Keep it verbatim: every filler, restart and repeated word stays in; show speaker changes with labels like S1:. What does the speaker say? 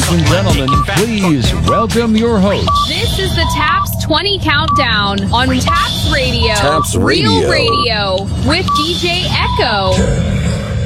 S1: Ladies and gentlemen, please welcome your host.
S2: This is the Taps twenty Countdown on Taps Radio.
S3: Taps Radio.
S2: Real Radio with D J Echo.